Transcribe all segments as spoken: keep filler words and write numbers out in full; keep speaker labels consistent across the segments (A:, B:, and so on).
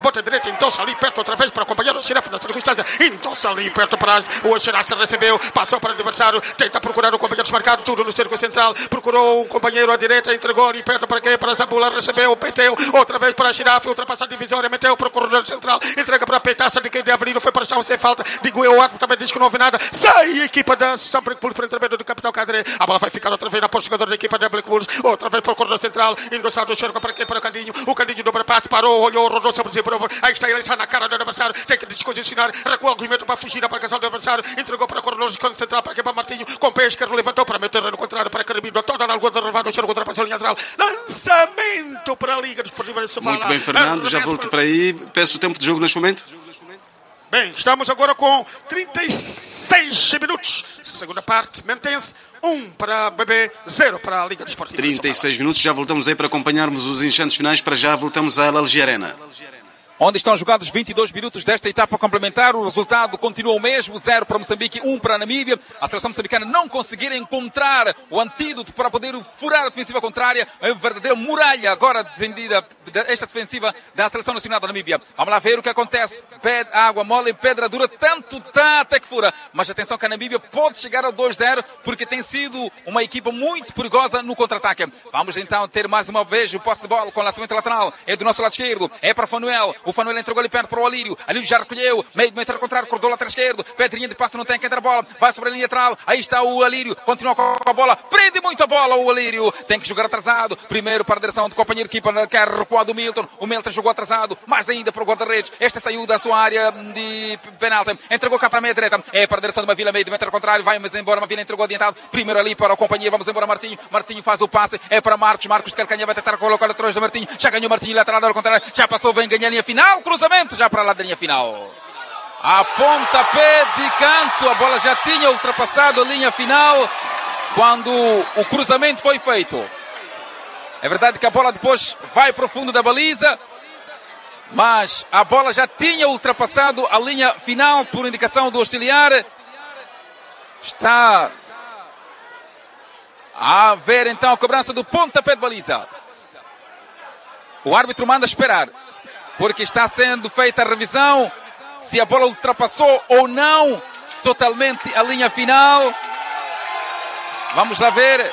A: Bota direita, entossa ali perto outra vez para acompanhar o Xerafe na circunstância. Entossa ali perto para o Xerafe, recebeu, passou para o adversário, tenta procurar o companheiro desmarcado, tudo no círculo central. Procurou um companheiro à direita, entregou ali perto para quem? Para Zabula, recebeu, meteu, outra vez para Xerafe, ultrapassa a divisória, meteu para o corredor central, entrega para a peitaça de quem de Avenida, foi para o chão sem falta. Digo eu, o árbitro também diz que não houve nada. Sai a equipa da São Blackpool por intermédio do capitão Cadre. A bola vai ficar outra vez na ponta, jogador da equipa da Blackpool, outra vez para o corredor central, endossado o cerco para quem? Para o Candinho. O Candinho dobra passe, parou, olhou, rodou sobre o zebro. Aí está ele, está na cara do adversário, tem que descondicionar, recuou o argumento para fugir da marcação do adversário, entregou para o corredor central para quebrar Martinho, com o pé esquerdo levantou para meter no contrário para Carabido, toda na largura relevada, o cheiro ultrapassou a linha lateral, lançamento para a Liga Desportiva de Sofala.
B: Muito bem, Fernando, já volto para aí, peço o tempo de jogo neste momento.
A: Bem, estamos agora com trinta e seis minutos, segunda parte, mantém-se um para a B B, zero para a Liga Desportiva.
B: trinta e seis minutos, já voltamos aí para acompanharmos os instantes finais, para já voltamos à Algi Arena.
C: Onde estão jogados vinte e dois minutos desta etapa complementar. O resultado continua o mesmo, zero para Moçambique, um para a Namíbia. A seleção moçambicana não conseguir encontrar o antídoto para poder furar a defensiva contrária. É uma verdadeira muralha agora defendida, esta defensiva da seleção nacional da Namíbia. Vamos lá ver o que acontece. Ped, água mole e pedra dura, tanto tá até que fura. Mas atenção que a Namíbia pode chegar ao dois zero, porque tem sido uma equipa muito perigosa no contra-ataque. Vamos então ter mais uma vez o posse de bola com o lançamento lateral. É do nosso lado esquerdo, é para Fanuel. O Fanuel entregou ali perto para o Alírio. Alírio já recolheu. Meio de meter ao contrário. Corredor lateral esquerdo. Pedrinha de passo, não tem que entrar a bola. Vai sobre a linha lateral. Aí está o Alírio. Continua com a bola. Prende muito a bola o Alírio. Tem que jogar atrasado. Primeiro para a direção do companheiro de equipa. Quer recuar do Milton. O Milton jogou atrasado. Mais ainda para o guarda-redes. Esta saiu da sua área de penalti. Entregou cá para a meia direita. É para a direção de uma Vila. Meio de meter ao contrário. Vai mas embora. Uma Vila entregou adiantado. Primeiro ali para o companheiro. Vamos embora Martinho. Martinho faz o passe. É para Marcos. Marcos de Calcanha vai tentar colocar atrás de Martinho. Já ganhou Martinho. Lateral ao contrário. Já passou. Vem ganhar a linha final. Cruzamento. Já para lá da linha final. A pontapé de canto. A bola já tinha ultrapassado a linha final quando o cruzamento foi feito. É verdade que a bola depois vai para o fundo da baliza, mas a bola já tinha ultrapassado a linha final por indicação do auxiliar. Está a haver então a cobrança do pontapé de baliza. O árbitro manda esperar, porque está sendo feita a revisão se a bola ultrapassou ou não totalmente a linha final. Vamos lá ver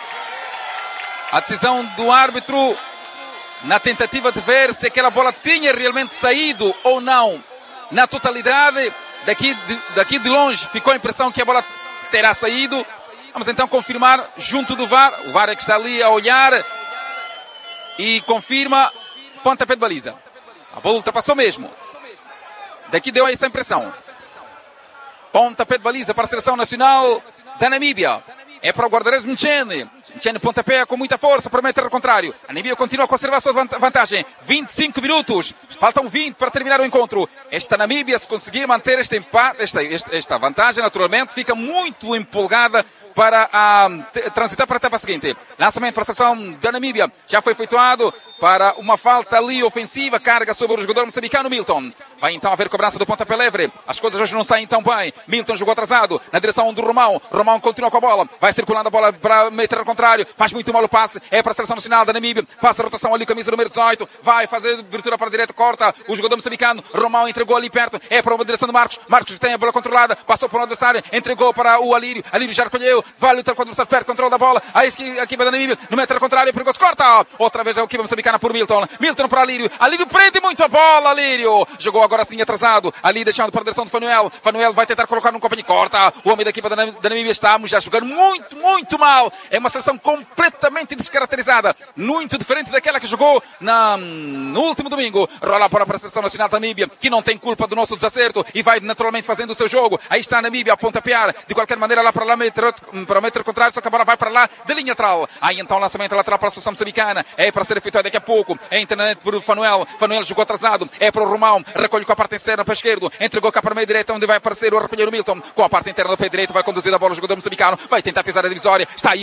C: a decisão do árbitro na tentativa de ver se aquela bola tinha realmente saído ou não na totalidade. Daqui de, daqui de longe ficou a impressão que a bola terá saído. Vamos então confirmar junto do V A R. O V A R é que está ali a olhar e confirma pontapé de baliza. A bola ultrapassou mesmo. Daqui deu essa impressão. Pontapé de baliza para a seleção nacional da Namíbia. É para o guarda-redes Mchene. Mchene pontapé com muita força para meter ao contrário. A Namíbia continua a conservar a sua vantagem. vinte e cinco minutos. Faltam vinte para terminar o encontro. Esta Namíbia, se conseguir manter este empate, esta, esta, esta vantagem, naturalmente, fica muito empolgada para a, transitar para a etapa seguinte. Lançamento para a seleção da Namíbia. Já foi efetuado para uma falta ali ofensiva. Carga sobre o jogador moçambicano Milton. Vai então haver cobrança do pontapé livre. As coisas hoje não saem tão bem. Milton jogou atrasado na direção do Romão. Romão continua com a bola. Vai circulando a bola para meter ao contrário. Faz muito mal o passe. É para a seleção nacional da Namíbia. Faz a rotação ali, camisa número dezoito. Vai fazer abertura para a direita. Corta o jogador moçambicano. Romão entregou ali perto. É para uma direção do Marcos. Marcos tem a bola controlada. Passou para o adversário. Entregou para o Alírio. Alírio já recolheu. Vai lutar com o adversário. Perde controle da bola. Aí a equipa da Namíbia. No meter ao contrário. Perigoso. Corta. Outra vez a equipa moçambicana por Milton. Milton para Alírio. Alírio prende muito a bola. Alírio. Jogou agora sim atrasado. Ali deixando para a direção de Fanuel. Fanuel vai tentar colocar num companheiro. Corta. O homem da equipa da Namíbia. Estamos já jogando muito, muito mal. É uma seleção completamente descaracterizada. Muito diferente daquela que jogou na, no último domingo. Rola para a seleção nacional da Namíbia, que não tem culpa do nosso desacerto e vai naturalmente fazendo o seu jogo. Aí está a Namíbia a pontapear. De qualquer maneira lá para lá meter, para o metro contrário, só que a bola vai para lá de linha lateral. Aí então o lançamento lateral para a seleção moçambicana. É para ser efetuado daqui a pouco. É internet por Fanuel. Fanuel jogou atrasado. É para o Romão. Recolhe com a parte interna para a esquerda. Entregou cá para a meia direita, onde vai aparecer o recolher o Milton. Com a parte interna do pé direito vai conduzir a bola o jogador moçambicano. Vai tentar pisar a divisória. Está aí a fazer o passe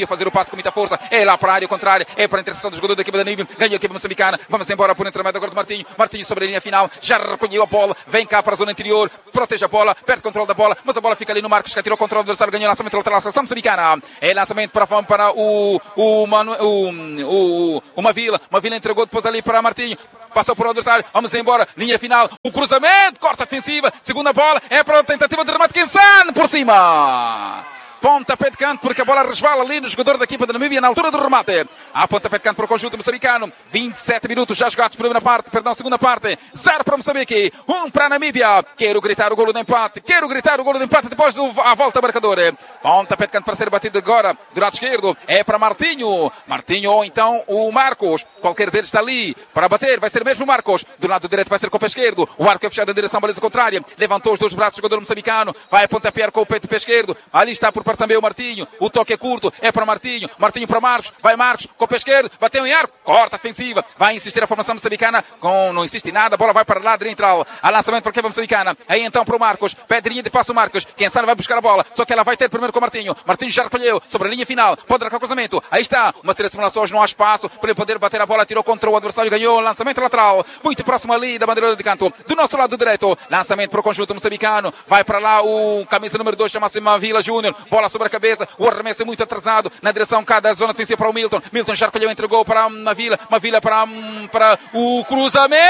C: passe com muita força, é lá para a área contrária, é para a interseção do jogador da equipa da Namíbia, ganhou a equipa moçambicana, vamos embora por intermédio agora do Martinho, Martinho sobre a linha final, já recolheu a bola, vem cá para a zona interior, protege a bola, perde o controle da bola, mas a bola fica ali no Marcos, que tirou o controle do adversário, ganhou o lançamento lateral, seleção moçambicana, é lançamento para, para o, o, Manu, o, o, o Mavila, Mavila entregou depois ali para Martinho, passou por o adversário, vamos embora, linha final, o cruzamento, corta defensiva, segunda bola, é para a tentativa de remate, Kensane por cima. Pontapé de canto, porque a bola resvala ali no jogador da equipa da Namíbia na altura do remate. Há pontapé de canto para o conjunto moçambicano. vinte e sete minutos já jogados, primeira parte, perdão, segunda parte. zero para Moçambique, um para a Namíbia. Quero gritar o golo de empate, quero gritar o golo de empate depois da volta marcador. Pontapé de canto para ser batido agora do lado esquerdo. É para Martinho. Martinho ou então o Marcos. Qualquer deles está ali para bater. Vai ser mesmo o Marcos. Do lado direito vai ser com o pé esquerdo. O arco é fechado em direção à baliza contrária. Levantou os dois braços o jogador moçambicano. Vai a pontapear com o peito pé esquerdo. Ali está por parte também o Martinho, o toque é curto, é para Martinho, Martinho para Marcos, vai Marcos, com o pé esquerdo, bateu em arco, corta a defensiva, vai insistir a formação moçambicana, com, não insiste em nada, a bola vai para lá de entral, a lançamento para a equipa moçambicana, aí então para o Marcos, pedrinha de passo o Marcos, quem sabe vai buscar a bola, só que ela vai ter primeiro com o Martinho, Martinho já recolheu, sobre a linha final, pode dar com o cruzamento, aí está, uma série de simulações, não há espaço, para ele poder bater a bola, tirou contra o adversário, ganhou, lançamento lateral, muito próximo ali da bandeira de canto, do nosso lado direito, lançamento para o conjunto moçambicano, vai para lá o camisa número dois, chama-se Mavila Júnior, bola sobre a cabeça, o arremesso é muito atrasado, na direção cá da zona defensiva para o Milton, Milton já recolheu, entregou para a Mavila, Mavila para, para o cruzamento,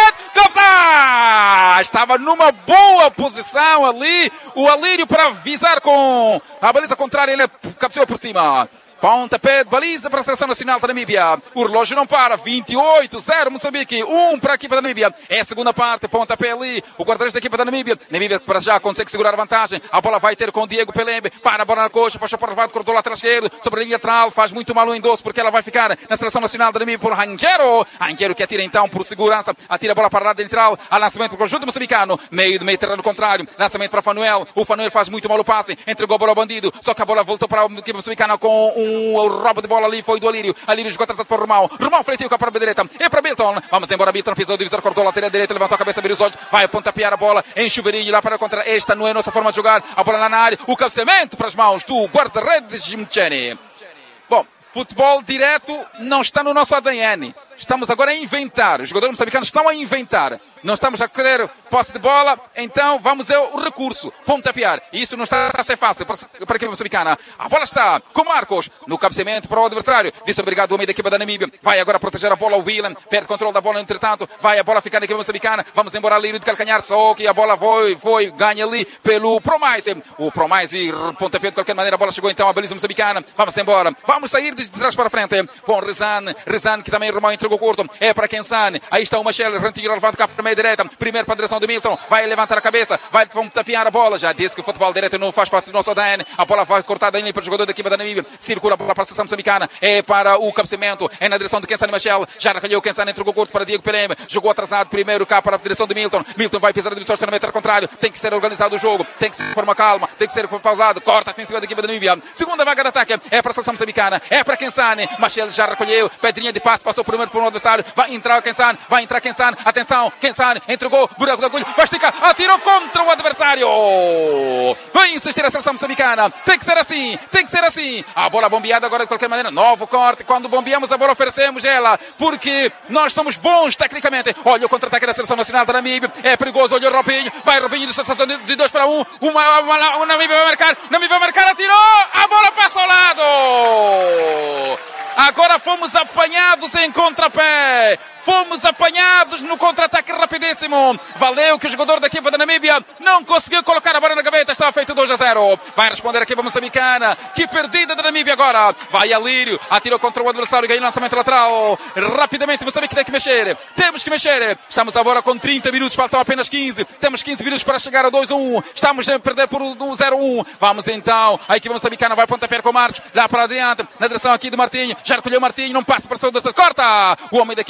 C: Capta! Estava numa boa posição ali, o Alírio para visar com a baliza contrária, ele cabeceou por cima. Pontapé de baliza para a Seleção Nacional da Namíbia. O relógio não para. vinte e oito a zero Moçambique. um para a equipa da Namíbia. É a segunda parte. Pontapé ali. O guarda-redes da equipa da Namíbia. Namíbia para já consegue segurar a vantagem. A bola vai ter com o Diego Pelembe. Para a bola na coxa. Puxa para o levado. Cortou o lateral esquerdo. Sobre a linha lateral. Faz muito mal o endosso porque ela vai ficar na Seleção Nacional da Namíbia por Ranguero. Ranguero que atira então por segurança. Atira a bola para a lado lateral. A lançamento para o conjunto moçambicano. Meio de meio terreno contrário. Lançamento para Fanuel. O Fanuel faz muito mal o passe. Entregou a bola ao bandido. Só que a bola voltou para a equipa moçambicana com um o roubo de bola ali foi do Alírio. Alírio jogou atrasado para o Romão. Romão fleitiu com a própria direita. É para Milton. Vamos embora. Milton pisou o divisor, cortou a lateral direita, levantou a cabeça, abriu os olhos. Vai pontapear a bola em chuveirinho lá para contra. Esta não é a nossa forma de jogar. A bola lá na área. O cabeceamento para as mãos do guarda-redes Mchene. Bom, futebol direto não está no nosso A D N. Estamos agora a inventar. Os jogadores moçambicanos estão a inventar. Não estamos a querer posse de bola, então vamos ao recurso. Pontapear. E isso não está a ser fácil para a equipa moçambicana. A bola está com Marcos no cabeceamento para o adversário. Disse obrigado o homem da equipa da Namíbia. Vai agora proteger a bola o Willan. Perde controle da bola entretanto. Vai a bola ficar na equipa moçambicana. Vamos embora ali de calcanhar. Só que a bola foi, foi ganha ali pelo Promise. O Promise pontapeou de qualquer maneira. A bola chegou então à baliza moçambicana. Vamos embora. Vamos sair de trás para frente. Com Rezan. Rezan que também o Romão entregou curto. É para Kensane. Aí está o Machel. Rantinho levado cá para a meia direita. Primeiro para a direção do Milton. Vai levantar a cabeça. Vai tapear a bola. Já disse que o futebol direto não faz parte do nosso A D N. A bola vai cortada ali para o jogador da equipa da Namíbia. Circula a bola para a seleção moçambicana. É para o cabeceamento. É na direção de Kensane Machel. Já recolheu Kensane. Entregou curto para Diego Pereme. Jogou atrasado primeiro cá para a direção do Milton. Milton vai pisar a direção do metro contrário. Tem que ser organizado o jogo. Tem que ser de forma calma. Tem que ser pausado. Corta a defensiva da equipa da Namíbia. Segunda vaga de ataque. É para a seleção moçambicana. É para Kensane. Machel já recolheu. Pedrinha de passe. Passou primeiro por um adversário. Vai entrar Kensane. Vai entrar Kensane. Atenção. Kensane entregou. Buraco da agulha. Vai esticar. Atirou contra o adversário. Vai insistir a seleção moçambicana. Tem que ser assim. Tem que ser assim. A bola bombeada agora de qualquer maneira. Novo corte. Quando bombeamos a bola oferecemos ela. Porque nós somos bons tecnicamente. Olha o contra-ataque da seleção nacional da Namíbia. É perigoso. Olha o Robinho. Vai Robinho de dois para um. Uma, uma, uma Namíbia vai marcar. Namíbia vai marcar. Atirou. A bola passa ao lado. Agora fomos apanhados em contrapé. Fomos apanhados no contra-ataque rapidíssimo. Valeu que o jogador da equipa da Namíbia não conseguiu colocar a bola na gaveta. Estava feito dois a zero. Vai responder a equipa moçambicana. Que perdida da Namíbia agora. Vai Alírio. Atirou contra o adversário. Ganhou lançamento lateral. Rapidamente Moçambique tem que mexer. Temos que mexer. Estamos agora com trinta minutos. Faltam apenas quinze. Temos quinze minutos para chegar a dois a um. Estamos a perder por um zero a um. Vamos então. A equipa moçambicana vai pontapé com o Marcos. Lá para adiante. Na direção aqui de Martinho. Já recolheu Martinho. Não passa para o seu. Corta. O homem da equipa da Namíbia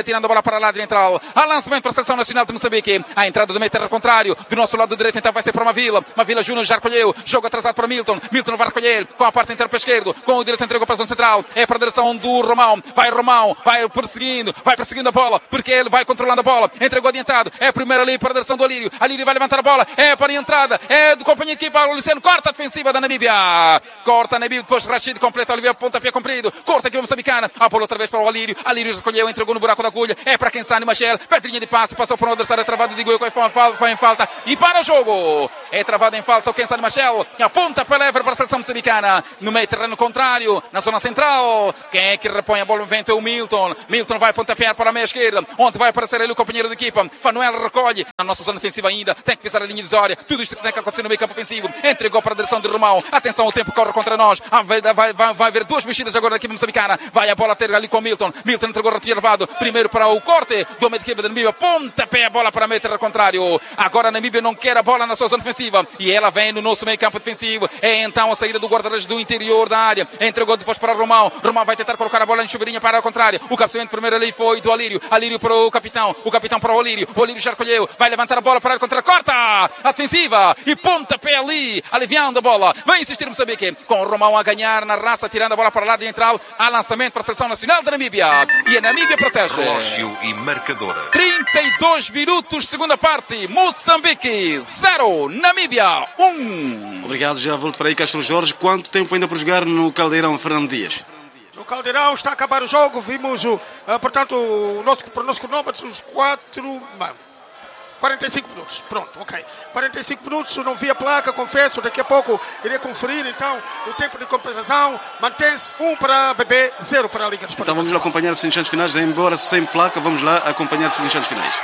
C: Liga tirando a bola para lá de central. A lançamento para a Seleção Nacional de Moçambique. A entrada do meio terra contrário. Do nosso lado direito então vai ser para Mavila. Mavila Júnior já recolheu. Jogo atrasado para Milton. Milton vai recolher com a parte inteira para a esquerda. Com o direito entregou para a zona central. É para a direção do Romão. Vai Romão. Vai perseguindo. Vai perseguindo a bola. Porque ele vai controlando a bola. Entregou adiantado. É primeiro ali para a direção do Alírio. Alírio vai levantar a bola. É para a entrada. É do companheiro de equipa. O Luciano corta a defensiva da Namíbia. Corta a Namíbia. Depois Rashid completa. Olivia pontapé comprido. Corta aqui o moçambicana. A bola outra vez para o Alírio. Alírio recolheu. Entregou no buraco da agulha. É para Kensani Machel. Pedrinha de passe. Passou por um adversário travado. Digo eu que foi em falta. E para o jogo. É travado em falta o Kensani Machel. E aponta para lever para a seleção moçambicana. No meio terreno contrário. Na zona central. Quem é que repõe a bola no vento é o Milton. Milton vai pontapear para a meia esquerda. Onde vai aparecer ali o companheiro de equipa. Fanuel recolhe. Na nossa zona defensiva ainda. Tem que pisar a linha divisória. Tudo isto que tem que acontecer no meio campo ofensivo. Entregou para a direção de Romão. Atenção, o tempo corre contra nós. Vai, vai, vai, vai haver duas mexidas agora da equipa moçambicana. Vai a bola ter ali com o Milton. Milton entregou retirado. Primeiro para o corte do meio de equipa da Namíbia. Pontapé a bola para a meio terra contrário. Agora a Namíbia não quer a bola na sua zona defensiva. E ela vem no nosso meio campo defensivo. É então a saída do guarda-redes do interior da área. Entregou depois para Romão. Romão vai tentar colocar a bola em chuveirinha para o contrário. O cabeceamento primeiro ali foi do Alírio. Alírio para o capitão. O capitão para o Alírio. O Alírio já recolheu. Vai levantar a bola para a contra. Corta a defensiva. E pontapé ali. Aliviando a bola. Vai insistir Moçambique. Com o Romão a ganhar na raça. Tirando a bola para lá de central. Há lançamento para a Seleção Nacional da Namíbia. E a Namíbia protege.
D: Relógio e marcadora.
C: trinta e dois minutos, segunda parte. Moçambique zero. Namíbia um.
B: Obrigado, já volto para aí, Castro Jorge. Quanto tempo ainda por jogar no Caldeirão, Fernando Dias?
A: No Caldeirão está a acabar o jogo. Vimos, uh, portanto, o nosso, para o nosso cronômetro, os quatro... quarenta e cinco minutos, pronto, ok. quarenta e cinco minutos, não vi a placa, confesso, daqui a pouco irei conferir, então, o tempo de compensação mantém-se um para a B B, zero para a Liga Desportiva.
B: Então vamos lá acompanhar os instantes finais, embora sem placa, vamos lá acompanhar os instantes finais.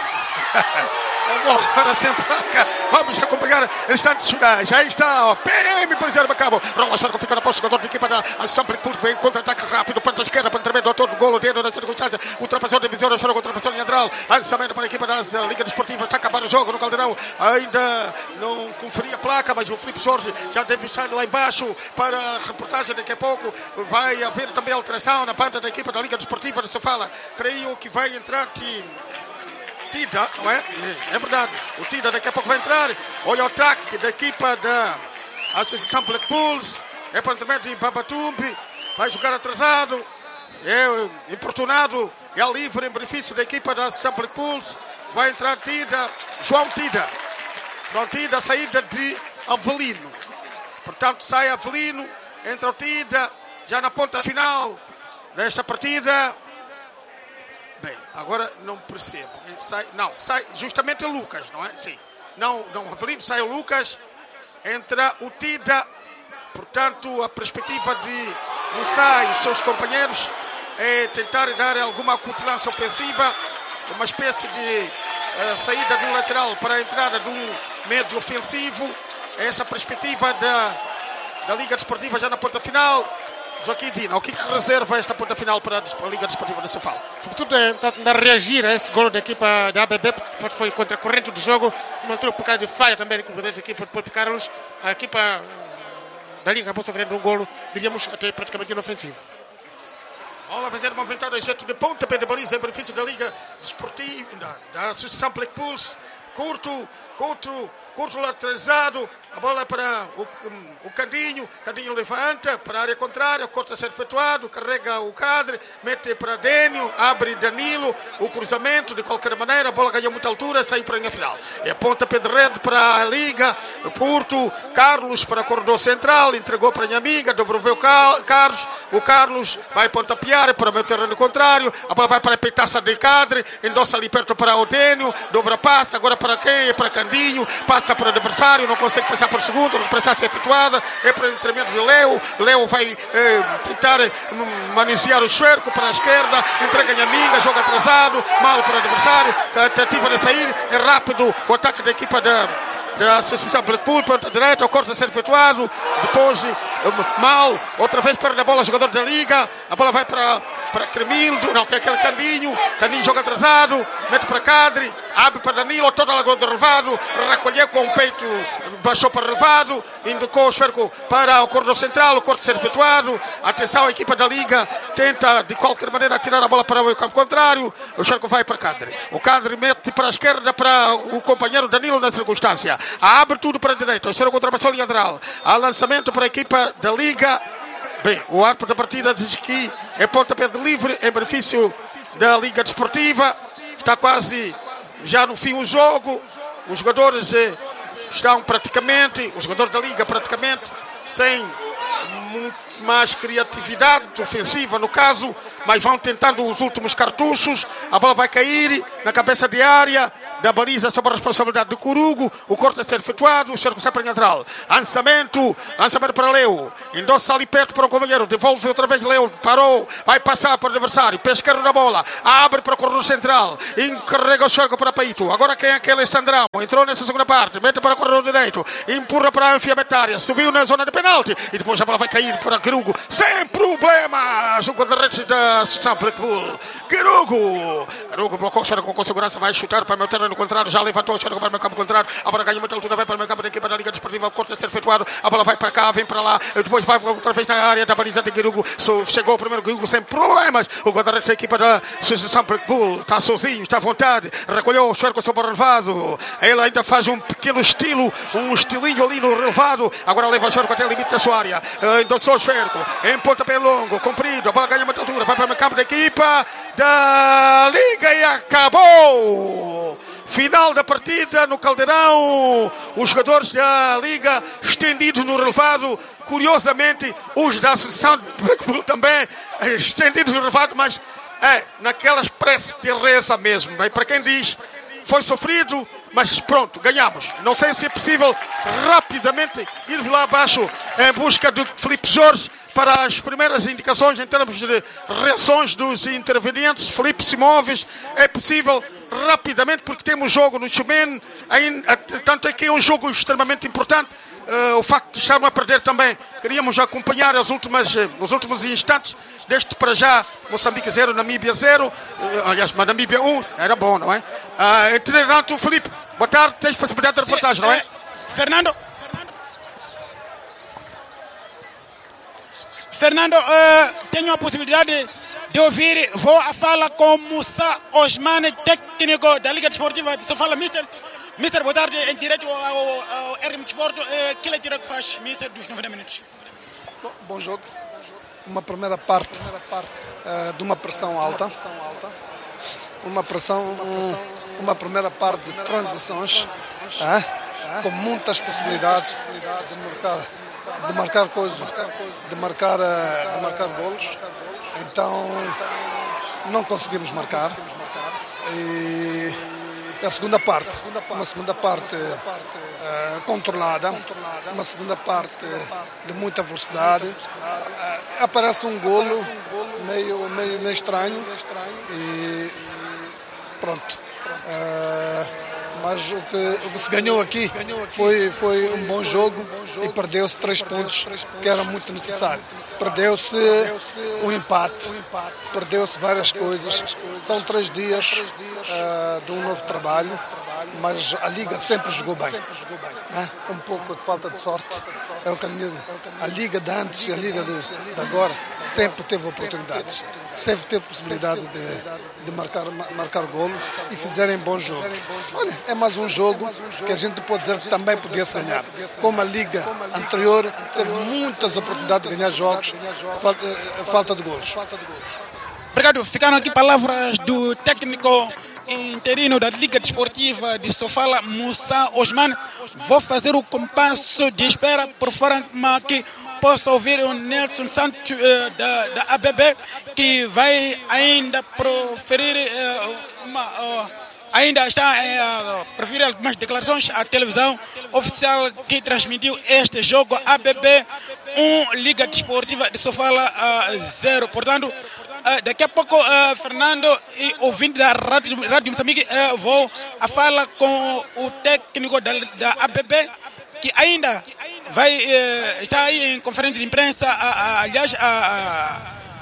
A: Embora sem placa, vamos acompanhar instantes finais. Já está, P M para dizer acabou. Rola Sérgio fica na posse, jogador de equipa da Sample Pulse, vem contra-ataque rápido, para a esquerda, para intermédio, autor do golo, dedo na circunstância, ultrapassou a divisão, esfera ultrapassou a linha lateral, lançamento para a equipa da Liga Desportiva, está a acabar o jogo no Caldeirão, ainda não conferia a placa, mas o Filipe Jorge já deve estar lá embaixo para a reportagem daqui a pouco. Vai haver também alteração na banda da equipa da Liga Desportiva, não se fala, creio que vai entrar time. Tida, não é? É, é verdade. O Tida daqui a pouco vai entrar. Olha o ataque da equipa da Associação Black Bulls. É para intermédio de Babatumbi. Vai jogar atrasado. É importunado. É livre em benefício da equipa da Associação Black Bulls. Vai entrar Tida. João Tida. João Tida, saída de Avelino. Portanto, sai Avelino. Entra o Tida. Já na ponta final desta partida. Bem, agora não percebo. Sai, não, sai justamente o Lucas, não é? Sim. Não, não, Avelino, sai o Lucas. Entra o Tida. Portanto, a perspectiva de Musa e os seus companheiros é tentar dar alguma acutilância ofensiva. Uma espécie de uh, saída de um lateral para a entrada de um médio ofensivo. É essa a perspectiva da, da Liga Desportiva já na ponta final. Joaquim Dina, o que reserva esta ponta final para a Liga Desportiva de Sofala?
E: Sobretudo tentar reagir a esse gol da equipa da A B B, porque foi contra a corrente do jogo, uma altura por causa de falha também da equipa de Porto Carlos. A equipa da Liga acabou sofrendo um golo, diríamos até praticamente inofensivo.
A: Bola a fazer movimentado a jeito de pontapé de baliza em benefício da Liga Desportiva, da, da Associação Black Pulse. Curto, curto, curto lateralizado, a bola é para o, o Candinho, Candinho levanta para a área contrária, o corte a ser efetuado, carrega o Cadre, mete para Dênio, abre Danilo, o cruzamento, de qualquer maneira, a bola ganhou muita altura, saiu para a linha final. É pontapé de rede para a Liga, curto, Carlos para o corredor central, entregou para a minha amiga, dobrou o Carlos, o Carlos vai pontapear para o meu terreno contrário, a bola vai para a peitaça de Cadre, endossa ali perto para o Dênio, dobra passa, agora para quem? É para Candinho, passa para o adversário, não consegue passar para o segundo, não precisa ser efetuada, é para o intermédio de Leo, Leo vai eh, tentar eh, manusear o cerco para a esquerda, entrega a Nhaminga, joga atrasado, mal para o adversário, tentativa de sair, é rápido o ataque da equipa da da Associação Blackpool, ponta direita, o corte a ser efetuado, depois mal, outra vez perde a bola, jogador da Liga, a bola vai para para Cremildo, não, que é aquele Candinho. Candinho joga atrasado, mete para Cadre, abre para Danilo, toda a lagoa de relevado, recolheu com o peito, baixou para relevado, indicou o esférico para o corredor central, o corte ser efetuado. Atenção, a equipa da Liga tenta de qualquer maneira tirar a bola para o campo contrário. O esférico vai para Cadre. O Cadre mete para a esquerda para o companheiro Danilo na circunstância. Abre tudo para a direita, o esférico ultrapassou a linha lateral. Há lançamento para a equipa da Liga. Bem, o árbitro da partida diz que é pontapé de livre em benefício da Liga Desportiva. Está quase já no fim o jogo. Os jogadores eh, estão praticamente, os jogadores da Liga praticamente sem muito mais criatividade ofensiva no caso, mas vão tentando os últimos cartuchos. A bola vai cair na cabeça de área da baliza sob a responsabilidade do Corugo. O corte a ser efetuado, o cerco sai para a lateral. Lançamento, lançamento para Leo. Endossa ali perto para o companheiro. Devolve outra vez Leo. Parou, vai passar para o adversário. Pé esquerdo na bola. Abre para o corredor central. Encarrega o cerco para Paito. Agora quem é aquele Sandrão? Entrou nessa segunda parte. Mete para o corredor direito. Empurra para a enfiamentária. Subiu na zona de penalti. E depois a bola vai cair para Corugo. Sem problemas. O guarda-redes da São Bull. Corugo. Corugo blocou o cerco com segurança. Vai chutar para o meu terreno no contrário, já levantou o cerco para o meu campo contrário, a bola ganha muita altura, vai para o meu campo da equipa da Liga Desportiva, o corte a ser efetuado, a bola vai para cá, vem para lá, depois vai outra vez na área da baliza de Guirugo, chegou o primeiro Guirugo sem problemas, o guarda-redes da equipa da São Bull está sozinho, está à vontade, recolheu o cerco sobre o relevado, ele ainda faz um pequeno estilo, um estilinho ali no relevado, agora leva o cerco até o limite da sua área, endossou o cerco, em pontapé longo, comprido, a bola ganha muita altura, vai para o meu campo da equipa da Liga e acabou! Final da partida no Caldeirão, os jogadores da Liga estendidos no relevado, curiosamente os da Associação também estendidos no relevado, mas é naquela espécie de reza mesmo. Bem, para quem diz, foi sofrido, mas pronto, ganhamos. Não sei se é possível rapidamente ir lá abaixo em busca de Filipe Jorge para as primeiras indicações em termos de reações dos intervenientes. Filipe Simões, é possível rapidamente, porque temos jogo no Chumen, tanto é que é um jogo extremamente importante. Uh, o facto de estarmos a perder também, queríamos acompanhar as últimas, uh, os últimos instantes deste para já. Moçambique zero, Namíbia zero, uh, aliás, mas Namíbia um, era bom, não é? Uh, entretanto, Filipe, boa tarde, tens possibilidade de reportagem, não é?
F: Fernando, Fernando, uh, tenho a possibilidade de ouvir, vou a fala com Moussa Osman, técnico da Liga Desportiva de Sofala. Mister, Mister, boa tarde, em direto ao, ao R M Desporto, uh, que leitura que faz, Mister, dos noventa minutos?
G: Bom, bom jogo, uma primeira parte, uh, de uma pressão alta, uma pressão, um, uma primeira parte de transições, uh, com muitas possibilidades de marcar, de marcar coisas, de marcar, uh, de marcar golos. Então não conseguimos marcar. E a segunda parte, uma segunda parte uh, controlada, uma segunda parte de muita velocidade. Uh, aparece um golo meio, meio, meio estranho e pronto. Uh, mas o que, o que se ganhou aqui foi, foi um bom jogo e perdeu-se três pontos que era muito necessário. Perdeu-se um empate, perdeu-se várias coisas. São três dias uh, de um novo trabalho, mas a Liga sempre jogou bem. É? Um pouco de falta de sorte. É o caminho. A Liga de antes e a Liga de, de agora sempre teve oportunidades, sempre teve possibilidade de, de marcar, marcar golo e fizerem bons jogos. Olha, é mais um jogo que a gente pode dizer que também podia-se ganhar. Como a Liga anterior teve muitas oportunidades de ganhar jogos, falta, falta de golos.
F: Obrigado. Ficaram aqui palavras do técnico interino da Liga Desportiva de Sofala, Moussa Osman. Vou fazer o compasso de espera por fora que posso ouvir o Nelson Santos uh, da, da A B B, que vai ainda proferir uh, uma... Uh, ainda está a uh, proferir algumas declarações à televisão oficial que transmitiu este jogo. A B B um, Liga Desportiva de Sofala zero. Uh, Portanto, Uh, daqui a pouco, uh, Fernando, e ouvinte da Rádio, Rádio Moçambique, uh, vou a fala com o técnico da, da A B B, que ainda vai uh, estar aí em conferência de imprensa. Uh, uh, aliás, uh, uh,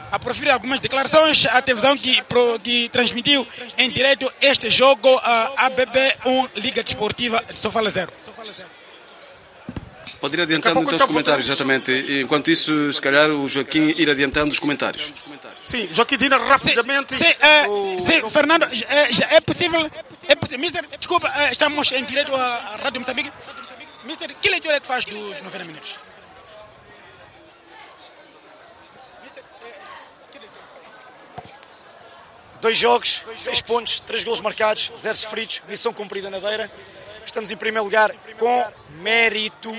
F: a proferir algumas declarações à televisão que, pro, que transmitiu em direto este jogo, a A B B um Liga Desportiva de Sofala zero.
B: Pode ir adiantando então os comentários, exatamente. Enquanto isso, se calhar o Joaquim ir adiantando os comentários.
A: Sim, Joaquim Dina, rapidamente.
F: Sim, sim, é,
A: o...
F: sim Fernando, é, é possível, é possível. Mister, desculpa, estamos em direto à Rádio Moçambique. Mister, que leitura é que faz dos noventa minutos?
H: Dois jogos, seis pontos, três golos marcados, zero sofridos, missão cumprida na beira. Estamos em primeiro lugar com mérito.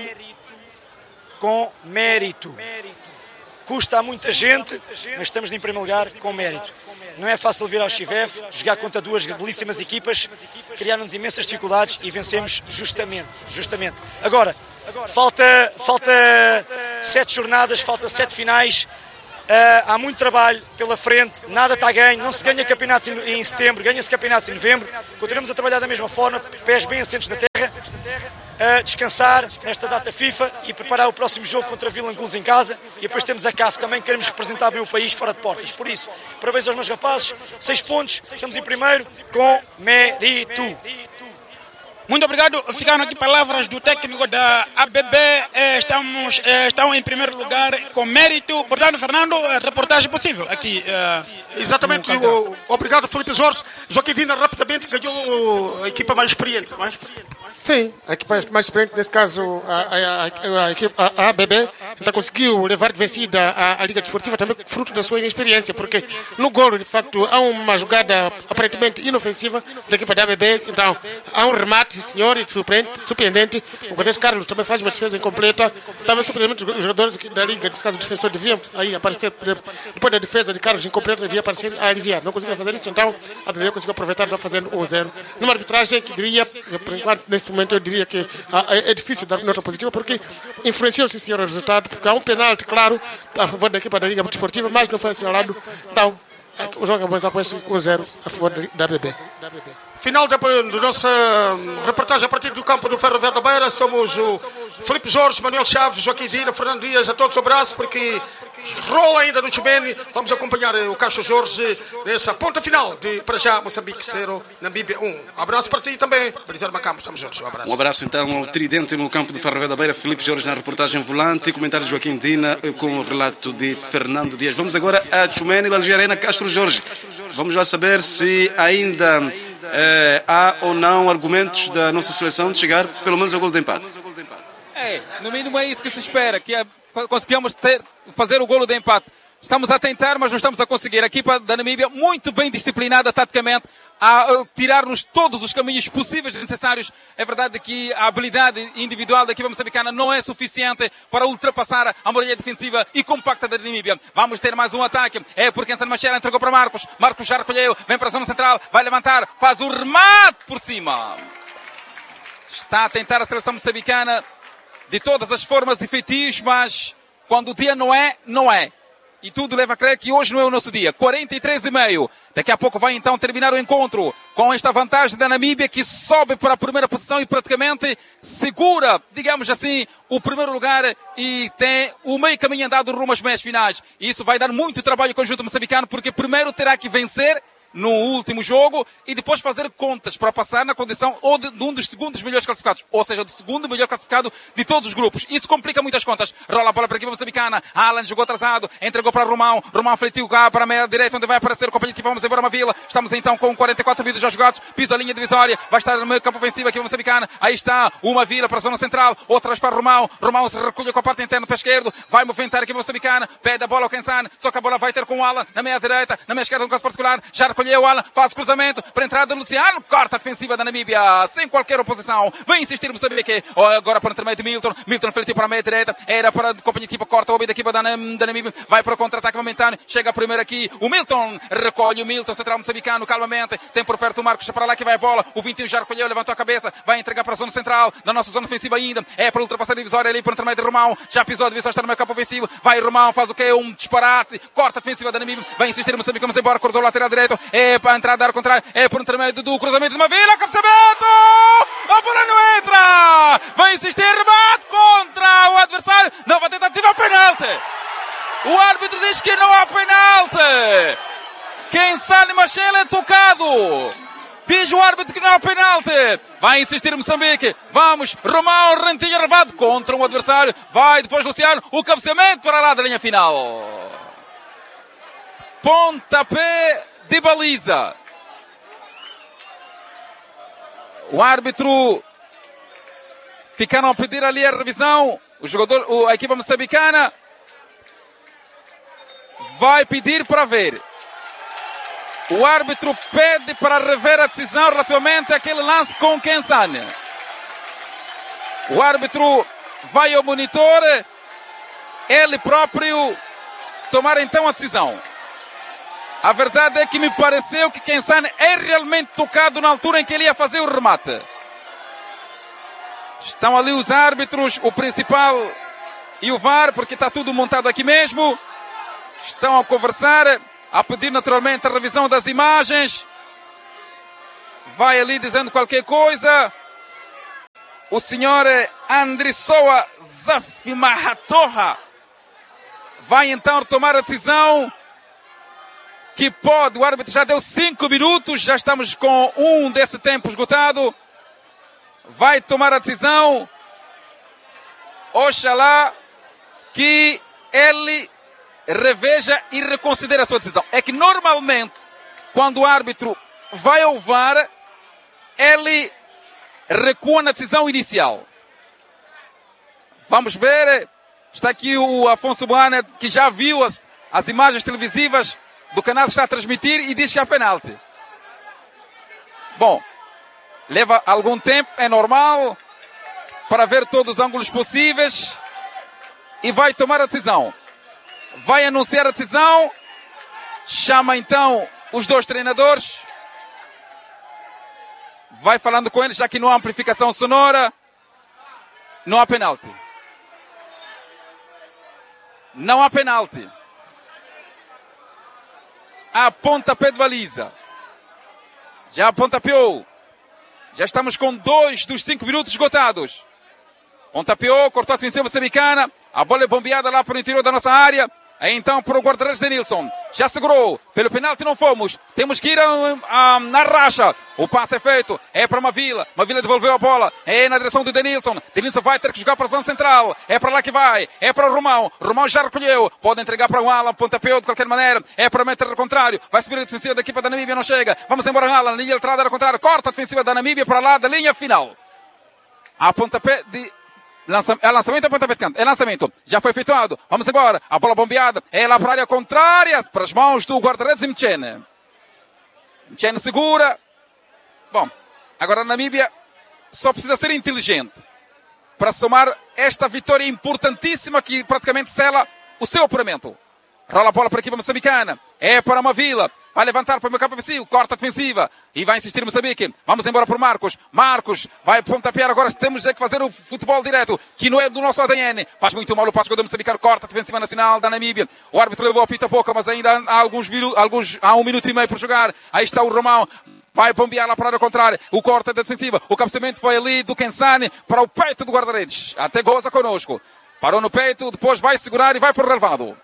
H: Com mérito. Custa a muita gente, mas estamos em primeiro lugar com mérito. Não é fácil vir ao Chivef, jogar contra duas belíssimas equipas, criaram-nos imensas dificuldades e vencemos justamente. justamente. Agora, falta, falta sete jornadas, falta sete finais. Uh, há muito trabalho pela frente, nada está ganho, não se ganha campeonatos em, em setembro, ganha-se campeonatos em novembro, continuamos a trabalhar da mesma forma, pés bem assentes na terra, uh, descansar nesta data FIFA e preparar o próximo jogo contra a Vila Angulos em casa, e depois temos a C A F também, queremos representar bem o país fora de portas. Por isso, parabéns aos meus rapazes, seis pontos, estamos em primeiro com mérito.
F: Muito obrigado. Ficaram aqui palavras do técnico da A B B. Estamos, estão em primeiro lugar com mérito. Portanto, Fernando, reportagem possível aqui.
A: Exatamente. O, obrigado, Felipe Jorge. Joaquim Dina rapidamente ganhou a equipa mais experiente. Mais experiente.
E: Sim, a equipa mais experiente, nesse caso, a, a, a, a, equipa, a, a B B, então conseguiu levar de vencida a, a Liga Desportiva também fruto da sua inexperiência, porque no golo, de facto, há uma jogada aparentemente inofensiva da equipa da A B B, então há um remate, senhor, e surpreendente, surpreendente. O goleiro Carlos também faz uma defesa incompleta, também surpreendente, os jogadores da Liga, nesse caso, o defensor devia aí aparecer, depois da defesa de Carlos incompleta, devia aparecer a aliviar, não conseguiu fazer isso, então a B B conseguiu aproveitar, está fazendo um zero. Numa arbitragem que diria, por enquanto, nesse momento eu diria que é difícil dar nota positiva porque influenciou, sim senhor, o resultado, porque há um penalti, claro, a favor da equipa da Liga Desportiva, mas não foi assinalado. Então, o jogo acabou com esse um zero a favor da B B.
A: Final da, da nossa reportagem a partir do campo do Ferro Verde da Beira. Somos o Felipe Jorge, Manuel Chaves, Joaquim Dina, Fernando Dias, a todos um abraço, porque rola ainda no Chumene. Vamos acompanhar o Caixo Jorge nessa ponta final de, para já, Moçambique zero, Namíbia um. Um abraço para ti também, Belisário Macambo, estamos juntos. Um abraço.
B: Um abraço então ao tridente no campo do Ferro Verde da Beira, Felipe Jorge na reportagem volante, comentário de Joaquim Dina com o relato de Fernando Dias. Vamos agora a Chumene, Alger Arena, Castro Jorge. Vamos lá saber se ainda é, há ou não argumentos da nossa seleção de chegar pelo menos ao gol de empate.
C: É, no mínimo é isso que se espera, que é, conseguimos ter, fazer o golo de empate. Estamos a tentar, mas não estamos a conseguir. A equipa da Namíbia, muito bem disciplinada taticamente, a tirar-nos todos os caminhos possíveis e necessários. É verdade que a habilidade individual da equipa moçambicana não é suficiente para ultrapassar a muralha defensiva e compacta da Namíbia. Vamos ter mais um ataque. É porque Ensan Machera entregou para Marcos. Marcos já recolheu, vem para a zona central, vai levantar, faz o remate por cima. Está a tentar a seleção moçambicana de todas as formas e feitios, mas quando o dia não é, não é. E tudo leva a crer que hoje não é o nosso dia. quarenta e três e meio. Daqui a pouco vai então terminar o encontro com esta vantagem da Namíbia, que sobe para a primeira posição e praticamente segura, digamos assim, o primeiro lugar e tem o meio caminho andado rumo às meias finais. E isso vai dar muito trabalho ao conjunto moçambicano, porque primeiro terá que vencer no último jogo e depois fazer contas para passar na condição ou de, de um dos segundos melhores classificados, ou seja, do segundo melhor classificado de todos os grupos. Isso complica muitas contas. Rola a bola para a equipa moçambicana. Alan jogou atrasado, entregou para Romão. Romão fletiu cá para a meia direita, onde vai aparecer o companheiro de equipa. Vamos embora uma vila. Estamos então com quarenta e quatro minutos já jogados. Pisa a linha divisória. Vai estar no meio campo ofensivo aqui a moçambicana. Aí está uma vila para a zona central. Outra para Romão. Romão se recolhe com a parte interna para a esquerda. Vai movimentar aqui a moçambicana. Pede a bola ao Kensan. Só que a bola vai ter com o Alan na meia direita. Na meia esquerda, um caso particular. Já recolheu o Alan. Faz cruzamento para a entrada do Luciano, corta a defensiva da Namíbia, sem qualquer oposição, vem insistir Moçambique, agora para o intermédio de Milton, Milton fletiu para a meia direita, era para a companhia de equipa, corta o obi da equipa da, Nam, da Namíbia, vai para o contra-ataque momentâneo, chega primeiro aqui, o Milton, recolhe o Milton, central moçambicano, calmamente, tem por perto o Marcos, para lá que vai a bola, o vinte e um já recolheu, levantou a cabeça, vai entregar para a zona central, da nossa zona ofensiva ainda, é para ultrapassar a divisória ali, para o intermédio de Romão, já pisou a divisória, está no meio campo ofensivo, vai Romão, faz o que? Um disparate, corta a defensiva da Namíbia, vai insistir Moçambique, vamos embora, cortou o lateral direito, é para a entrada, dar contrário, é por intermédio do cruzamento de uma vila, cabeceamento! A bola não entra! Vai insistir, remate contra o adversário. Nova tentativa, penalti! O árbitro diz que não há penalti. Kensane Machel é tocado. Diz o árbitro que não há penalti. Vai insistir Moçambique. Vamos. Romão, Rentinho relevado contra um adversário. Vai depois Luciano. O cabeceamento para lá da linha final. Pontapé de baliza. O árbitro ficaram a pedir ali a revisão. O jogador, a equipa moçambicana vai pedir para ver. O árbitro pede para rever a decisão relativamente àquele lance com Kensane. O árbitro vai ao monitor, ele próprio tomar então a decisão. A verdade é que me pareceu que Kensane é realmente tocado na altura em que ele ia fazer o remate. Estão ali os árbitros, o principal e o V A R, porque está tudo montado aqui mesmo. Estão a conversar, a pedir naturalmente a revisão das imagens. Vai ali dizendo qualquer coisa. O senhor Andrissoa Zafimahatoha vai então tomar a decisão que pode. O árbitro já deu cinco minutos, já estamos com um desse tempo esgotado. Vai tomar a decisão. Oxalá que ele reveja e reconsidere a sua decisão. É que normalmente, quando o árbitro vai ao V A R, ele recua na decisão inicial. Vamos ver. Está aqui o Afonso Boana, que já viu as, as imagens televisivas do canal que está a transmitir e diz que há penalti. Bom, leva algum tempo, é normal, para ver todos os ângulos possíveis e vai tomar a decisão. Vai anunciar a decisão, chama então os dois treinadores, vai falando com eles, já que não há amplificação sonora, não há penalti. Não há penalti. Há pontapé de baliza. Já pontapeou. Já estamos com dois dos cinco minutos esgotados. Pontapeou, cortou a defensiva moçambicana. A bola é bombeada lá para o interior da nossa área. Aí então para o guarda-redes Denilson. Já segurou. Pelo penalti não fomos. Temos que ir a, a, na racha. O passe é feito. É para Mavila. Mavila devolveu a bola. É na direção de Denilson. Denilson vai ter que jogar para a zona central. É para lá que vai. É para o Romão. Romão já recolheu. Pode entregar para o Alan. Pontapeou de qualquer maneira. É para o meter ao contrário. Vai subir a defensiva da equipa da Namíbia. Não chega. Vamos embora, Alan. Linha lateral ao contrário. Corta a defensiva da Namíbia para lá da linha final. A pontapé de... É lançamento ou pontapé de canto? É lançamento. Já foi efetuado. Vamos embora. A bola bombeada. É lá para a área contrária. Para as mãos do guarda-redes e Mchene. Mchene segura. Bom, agora a Namíbia só precisa ser inteligente para somar esta vitória importantíssima que praticamente sela o seu apuramento. Rola a bola para a equipa moçambicana. É para Mavila. Vai levantar para o meu campo ofensivo. Corta a defensiva. E vai insistir Moçambique. Vamos embora para o Marcos. Marcos vai pontapear agora. Temos é que fazer o futebol direto, que não é do nosso A D N. Faz muito mal o passo do Moçambique. Corta a defensiva nacional da Namíbia. O árbitro levou a pita pouco, mas ainda há alguns minutos, alguns, há um minuto e meio por jogar. Aí está o Romão. Vai bombear lá para a área contrária. O corte da defensiva. O cabeceamento foi ali do Kensane para o peito do guarda-redes. Até goza conosco. Parou no peito. Depois vai segurar e vai para o relevado.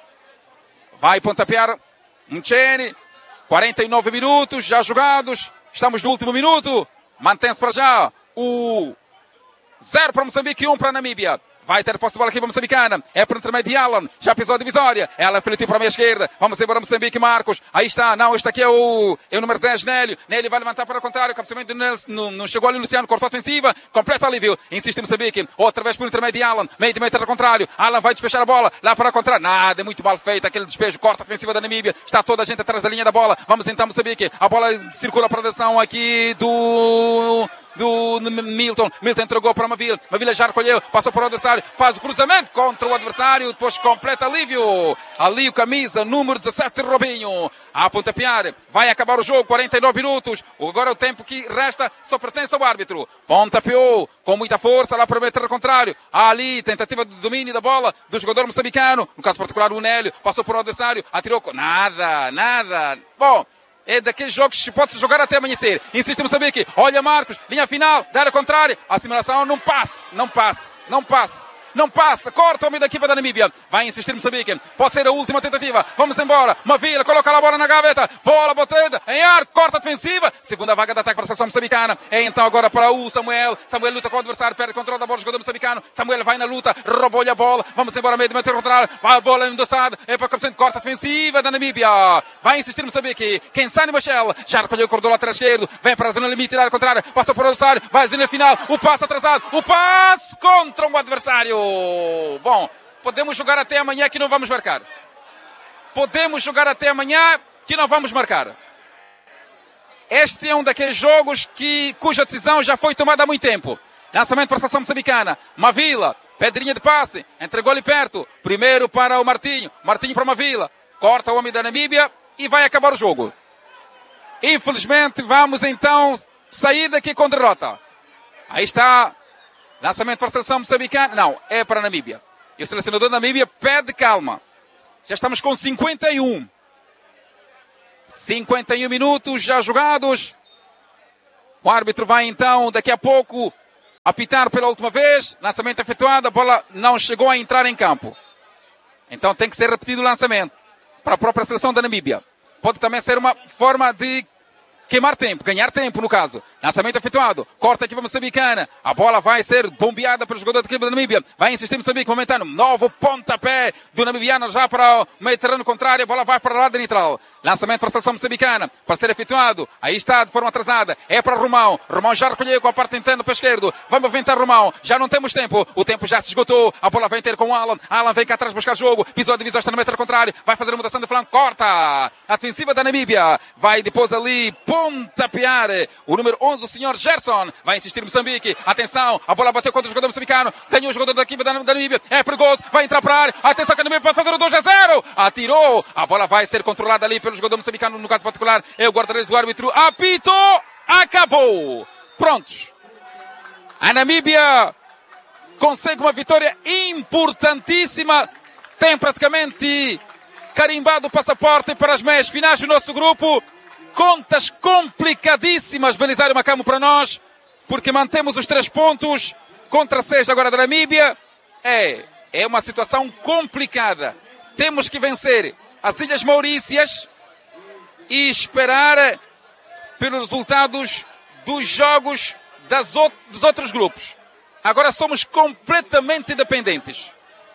C: Vai pontapear Mchene. quarenta e nove minutos já jogados. Estamos no último minuto. Mantém-se para já o zero para Moçambique e um para a Namíbia. Vai ter posse de bola aqui para a moçambicana. É por intermédio de Alan. Já pisou a divisória. Ela filhotiu para a minha esquerda. Vamos embora Moçambique, Marcos. Aí está. Não, este aqui é o, é o número dez, Nélio. Nélio vai levantar para o contrário. O cabeceamento de Nelson. Não, não chegou ali o Luciano. Cortou a ofensiva. Completa alívio. Insiste Moçambique. Outra vez por intermédio de Alan. Meio de meio ao contrário. Alan vai despechar a bola. Lá para o contrário. Nada. É muito mal feito aquele despejo. Corta a ofensiva da Namíbia. Está toda a gente atrás da linha da bola. Vamos então Moçambique. A bola circula para a direção aqui do... do Milton. Milton entregou para Mavila. Mavila já recolheu. Passou para o adversário. Faz o cruzamento contra o adversário. Depois completa alívio. Ali o camisa número dezassete, Robinho. A pontapear. Vai acabar o jogo. quarenta e nove minutos. Agora o tempo que resta só pertence ao árbitro. Pontapeou com muita força lá para o meter ao contrário. Ali tentativa de domínio da bola do jogador moçambicano. No caso particular o Nélio. Passou para o adversário. Atirou com... Nada. Nada. Bom... É daqueles jogos que pode-se jogar até amanhecer. Insiste Moçambique. Olha Marcos. Linha final. Da área contrária. A simulação não passe. Não passe. Não passe. não passa, corta o homem da equipa da Namíbia. Vai insistir Moçambique, pode ser a última tentativa. Vamos embora, Mavila coloca a bola na gaveta, bola batida em ar, corta defensiva. Segunda vaga de ataque para a seleção moçambicana. É então agora para o Samuel. Samuel luta com o adversário, perde o controle da bola, jogador moçambicano. Samuel vai na luta, roubou-lhe a bola. Vamos embora, meio de meter contrário. Vai a bola endossada, é para a corta defensiva da Namíbia. Vai insistir Moçambique. Kensani Machel já recolheu o corredor lateral esquerdo, vem para a zona limite, tirar ao contrário, passa por o adversário, vai na final, o passe atrasado, o passe contra um adversário. Bom, podemos jogar até amanhã que não vamos marcar. Podemos jogar até amanhã que não vamos marcar. Este é um daqueles jogos que, cuja decisão já foi tomada há muito tempo. Lançamento para a seleção moçambicana. Mavila, pedrinha de passe, entregou-lhe perto. Primeiro para o Martinho, Martinho para Mavila, corta o homem da Namíbia e vai acabar o jogo. Infelizmente, vamos então sair daqui com derrota. Aí está. Lançamento para a seleção moçambicana. Não, é para a Namíbia. E o selecionador da Namíbia pede calma. Já estamos com cinquenta e um. cinquenta e um minutos já jogados. O árbitro vai então, daqui a pouco, apitar pela última vez. Lançamento efetuado. A bola não chegou a entrar em campo. Então tem que ser repetido o lançamento para a própria seleção da Namíbia. Pode também ser uma forma de queimar tempo, ganhar tempo no caso. Lançamento efetuado, corta a equipa moçambicana. A bola vai ser bombeada pelo jogador da equipa da Namíbia. Vai insistir Moçambique, momentâneo. Novo pontapé do namibiano já para o meio terreno contrário. A bola vai para o lado neutral. Lançamento para a seleção moçambicana, para ser efetuado. Aí está, de forma atrasada. É para Romão. Romão já recolheu com a parte interna para o esquerdo. Vai movimentar Romão. Já não temos tempo. O tempo já se esgotou. A bola vem ter com o Alan. Alan vem cá atrás buscar jogo. Pisou a divisão, está no meio contrário. Vai fazer a mudação de flanco. Corta. A defensiva da Namíbia. Vai depois ali pontapear o número onze, o senhor Gerson. Vai insistir Moçambique. Atenção. A bola bateu contra o jogador moçambicano. Ganhou o jogador da equipa da Namíbia. É perigoso. Vai entrar para a área. Atenção que a Namíbia pode fazer o dois a zero. Atirou. A bola vai ser controlada ali pelo jogador moçambicano. No caso particular é o guarda-redes do árbitro. Apitou. Acabou. Prontos. A Namíbia consegue uma vitória importantíssima. Tem praticamente carimbado o passaporte para as meias finais do nosso grupo. Contas complicadíssimas, Belisário Macamo, para nós, porque mantemos os três pontos contra seis agora da Namíbia. É, é uma situação complicada. Temos que vencer as Ilhas Maurícias e esperar pelos resultados dos jogos das out- dos outros grupos. Agora somos completamente dependentes.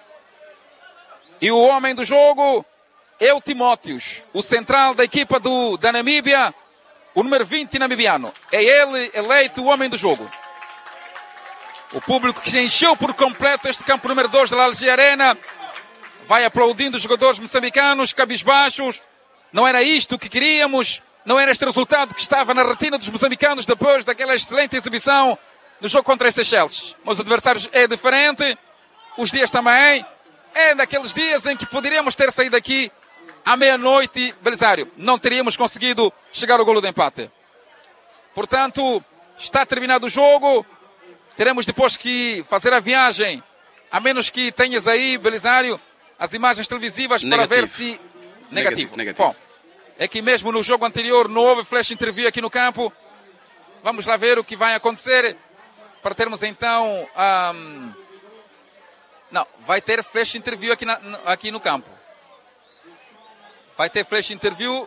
C: E o homem do jogo é o Timóteos, o central da equipa do, da Namíbia, o número vinte namibiano. É ele eleito o homem do jogo. O público que encheu por completo este campo número dois da Alger Arena vai aplaudindo os jogadores moçambicanos, cabisbaixos. Não era isto que queríamos, não era este resultado que estava na retina dos moçambicanos depois daquela excelente exibição no jogo contra as Seychelles. Mas os adversários é diferente, os dias também. É daqueles dias em que poderíamos ter saído daqui à meia-noite, Belisário. Não teríamos conseguido chegar ao golo de empate. Portanto, está terminado o jogo. Teremos depois que fazer a viagem, a menos que tenhas aí, Belisário, as imagens televisivas
B: Negativo.
C: para ver se... Negativo.
B: Negativo. Negativo.
C: Bom, é que mesmo no jogo anterior não houve flash interview aqui no campo. Vamos lá ver o que vai acontecer para termos então... Um... Não, vai ter flash interview aqui, na, aqui no campo. Vai ter flash interview.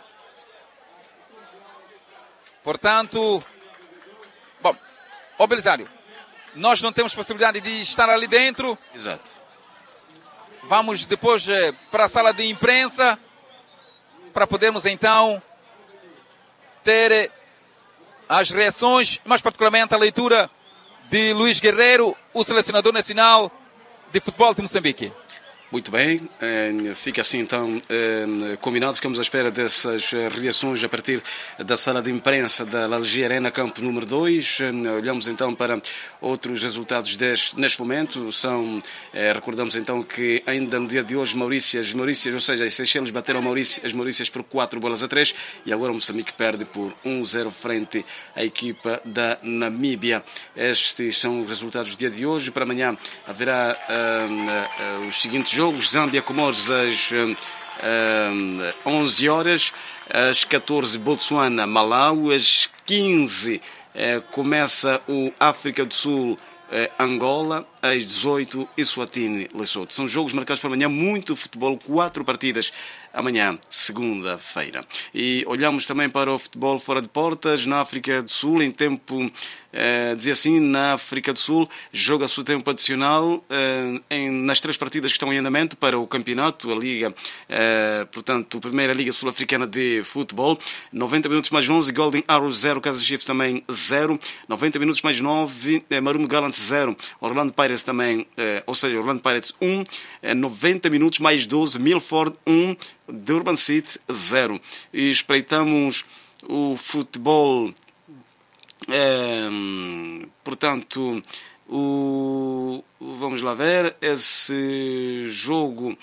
C: Portanto... Bom, ó Belisário, nós não temos possibilidade de estar ali dentro.
B: Exato.
C: Vamos depois eh, para a sala de imprensa para podermos então ter eh, as reações, mais particularmente a leitura de Luís Guerreiro, o selecionador nacional de futebol de Moçambique.
B: Muito bem, fica assim então combinado, ficamos à espera dessas reações a partir da sala de imprensa da Alger Arena, campo número dois. Olhamos então para outros resultados deste, neste momento. São, recordamos então que ainda no dia de hoje Maurícias, Maurícias, ou seja, as Seychelles bateram Maurícias, as Maurícias por quatro bolas a três e agora o Moçambique perde por um a zero frente à equipa da Namíbia. Estes são os resultados do dia de hoje. Para amanhã haverá um, um, os seguintes jogos: Zâmbia, Comores às um, um, onze horas, às catorze Botsuana, Malau, às quinze uh, começa o África do Sul eh, Angola, às dezoito, Eswatini, Lesotho. São jogos marcados para amanhã, muito futebol, quatro partidas amanhã, segunda-feira. E olhamos também para o futebol fora de portas, na África do Sul, em tempo, eh, dizia assim, na África do Sul, joga-se o tempo adicional eh, em, nas três partidas que estão em andamento para o campeonato, a Liga, eh, portanto, a Primeira Liga Sul-Africana de Futebol. noventa minutos mais onze, Golden Arrows zero, Kaizer Chiefs também zero. noventa minutos mais nove, eh, Marumo Gallants zero, Orlando Pirates também, eh, ou seja, Orlando Pirates um. Eh, noventa minutos mais doze, Milford um, Durban City zero. E espreitamos o futebol, eh, portanto, o, vamos lá ver, esse jogo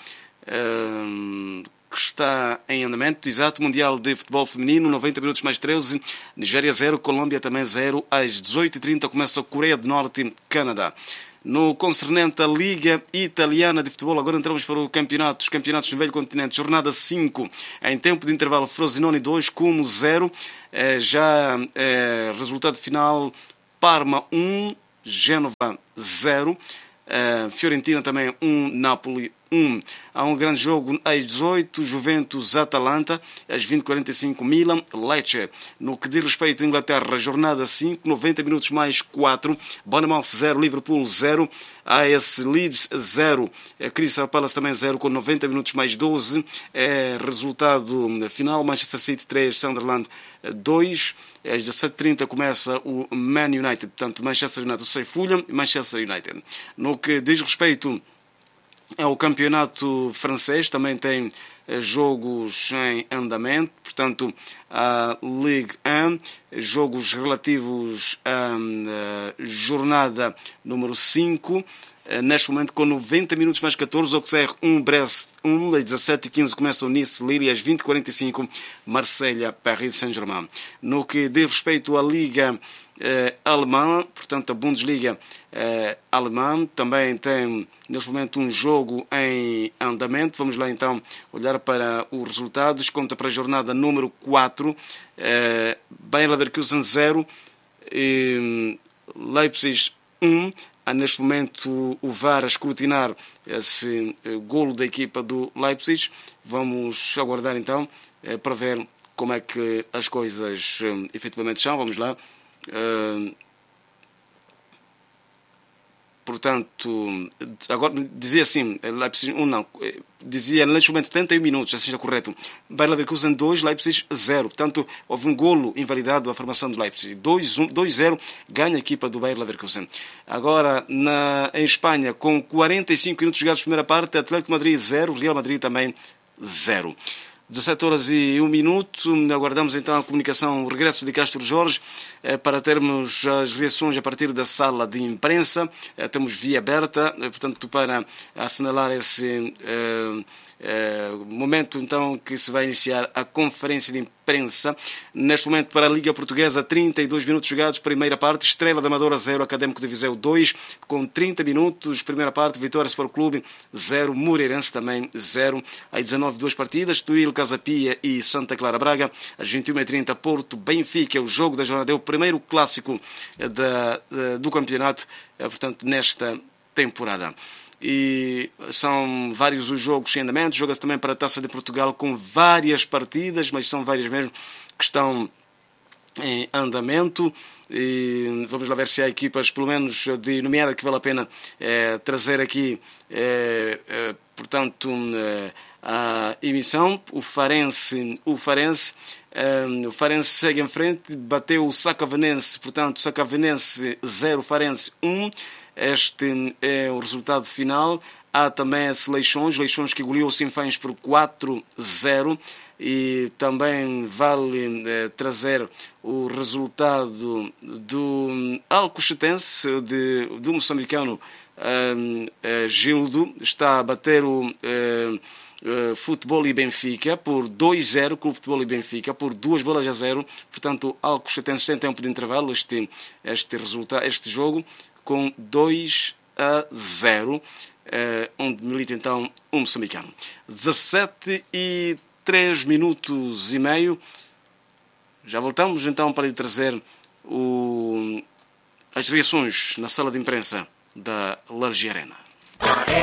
B: eh, que está em andamento, exato, Mundial de Futebol Feminino, noventa minutos mais treze, Nigéria zero, Colômbia também zero, às dezoito e trinta começa a Coreia do Norte, Canadá. No concernente à Liga Italiana de Futebol, agora entramos para o campeonato, os campeonatos no Velho Continente, jornada cinco, em tempo de intervalo, Frosinone dois, Como zero, eh, já eh, resultado final, Parma um, Génova zero, eh, Fiorentina também um, Napoli um. Há um grande jogo às dezoito, Juventus-Atalanta, às vinte e quarenta e cinco, Milan-Lecce. No que diz respeito à Inglaterra, jornada cinco, noventa minutos mais quatro, Bournemouth zero, Liverpool zero, A S Leeds zero, Crystal Palace também zero, com noventa minutos mais doze. É, resultado final, Manchester City três, Sunderland dois. Às dezessete e trinta começa o Man United, portanto Manchester United sem Fulham e Manchester United. No que diz respeito ao campeonato francês, também tem jogos em andamento, portanto a Ligue um, jogos relativos à jornada número cinco, neste momento com noventa minutos mais catorze, Auxerre um, Brest um, às dezessete e quinze começa o Nice Lille, às vinte e quarenta e cinco Marselha, Paris Saint-Germain. No que diz respeito à Liga eh, alemã, portanto a Bundesliga eh, alemã, também tem neste momento um jogo em andamento. Vamos lá então olhar para os resultados. Conta para a jornada número quatro, eh, Bayer Leverkusen zero, eh, Leipzig um. Há neste momento o V A R a escrutinar esse eh, golo da equipa do Leipzig. Vamos aguardar então eh, para ver como é que as coisas eh, efetivamente são. Vamos lá. Uh, portanto, agora dizia assim, Leipzig um não, dizia neste momento setenta e um minutos, assim está correto. Bayer Leverkusen dois, Leipzig zero. Portanto, houve um golo invalidado à formação do Leipzig. dois a zero, ganha a equipa do Bayer Leverkusen. Agora, na, em Espanha, com quarenta e cinco minutos jogados primeira parte, Atlético Madrid zero, Real Madrid também zero. dezessete horas e um minuto, aguardamos então a comunicação, o regresso de Castro Jorge, eh, para termos as reações a partir da sala de imprensa. Eh, temos via aberta, eh, portanto, para assinalar esse eh, eh, momento então que se vai iniciar a conferência de imprensa. Neste momento para a Liga Portuguesa, trinta e dois minutos jogados, primeira parte, Estrela da Amadora zero, Académico de Viseu dois, com trinta minutos, primeira parte, Vitória Sport Clube zero, Moreirense também zero. Às dezanove, duas partidas, Estoril, Casa Pia e Santa Clara Braga. Às vinte e uma e trinta, Porto, Benfica, o jogo da jornada, é o primeiro clássico da, da, do campeonato, portanto, nesta temporada. E são vários os jogos em andamento. Joga-se também para a Taça de Portugal com várias partidas, mas são várias mesmo que estão em andamento. E vamos lá ver se há equipas, pelo menos de nomeada, que vale a pena é, trazer aqui, é, é, portanto, é, a emissão. O Farense, o Farense, é, o Farense segue em frente, bateu o Sacavenense, portanto, Sacavenense zero, Farense um. Este é o resultado final. Há também as Leixões, Leixões que engoliu o Sinfãs por quatro a zero. E também vale eh, trazer o resultado do Alcochetense, de, do moçambicano eh, eh, Gildo. Está a bater o eh, eh, Futebol e Benfica por dois a zero, Clube Futebol e Benfica por duas bolas a zero. Portanto, Alcochetense tem tempo de intervalo este, este, resultado, este jogo, com dois a zero, eh, onde milita então um moçambicano. dezassete e três minutos e meio. Já voltamos então para lhe trazer o as reações na sala de imprensa da Lalgia Arena.